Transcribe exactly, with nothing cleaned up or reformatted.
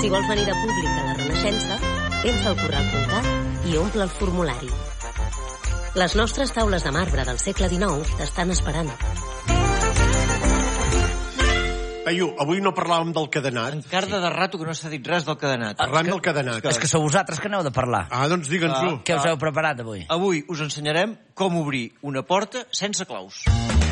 Si vols venir de públic a la Renaixença, entra al corral punt cat i omple el formulari. Les nostres taules de marbre del segle dinou t'estan esperant. Peyu, avui no parlàvem del cadenat. Encara de rato que no s'ha dit res del cadenat. Parlem del cadenat. És que sou vosaltres que aneu de parlar. Ah, doncs digue'ns-ho. Què us heu preparat avui? Avui us ensenyarem com obrir una porta sense claus.